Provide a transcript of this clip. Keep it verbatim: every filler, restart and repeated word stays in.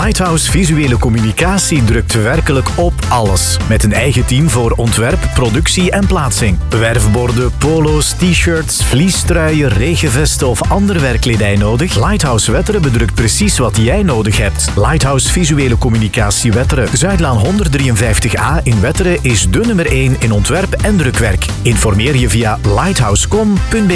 Lighthouse Visuele Communicatie drukt werkelijk op alles. Met een eigen team voor ontwerp, productie en plaatsing. Werfborden, polo's, t-shirts, vliestruien, regenvesten of ander werkkledij nodig? Lighthouse Wetteren bedrukt precies wat jij nodig hebt. Lighthouse Visuele Communicatie Wetteren. Zuidlaan honderddrieënvijftig A in Wetteren is de nummer één in ontwerp en drukwerk. Informeer je via lighthouse punt com punt b